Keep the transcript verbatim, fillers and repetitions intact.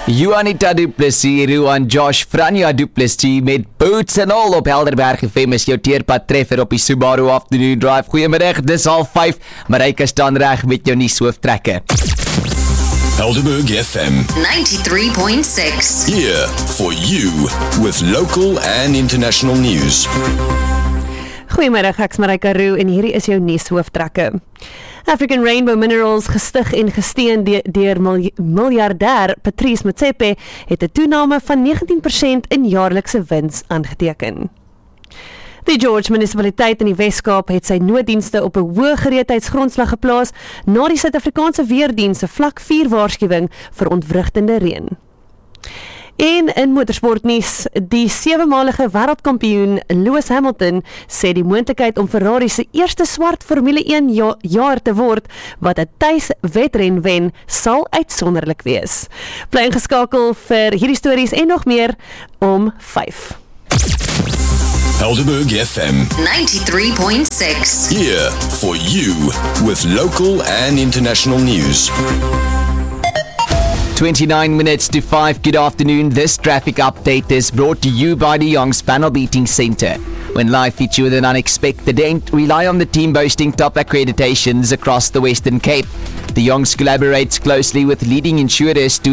Juanita Du Plessis, Ruan Josh, Franja Du Plessis met Boots en All op Helderberg F M is jou teerpad treffer op die Subaru Afternoon Drive. Goeiemiddag, dis half vyf, Marijke staan reg met jou nuus hooftrekke. Helderberg F M ninety-three point six. Here for you with local and international news. Goeiemiddag, ek's Marijke Roux en hierdie is jou nuus hooftrekke. African Rainbow Minerals, gestig en gesteun deur miljardêr Patrice Motsepe, het 'n toename van negentien persent in jaarlikse wins aangeteken. Die George munisipaliteit in die Wes-Kaap het sy nooddienste op 'n hoë gereedheidsgrondslag geplaas na die Suid-Afrikaanse Weerdienste se vlak vier waarskuwing vir ontwrigtende reën. En in motorsportnuus, die sewe-malige wêreldkampioen Lewis Hamilton sê die moontlikheid om Ferrari se eerste swart Formule een ja- jaar te word wat 'n tuiswedren wen, sal uitsonderlik wees. Bly ingeskakel vir hierdie stories en nog meer om vyf. Helderberg F M ninety-three point six. here for you with local and international news. twenty-nine minutes to five. Good afternoon. This traffic update is brought to you by the Young's Panel Beating Center. When life hits you with an unexpected end, rely on the team boasting top accreditations across the Western Cape. The Young's collaborates closely with leading insurers to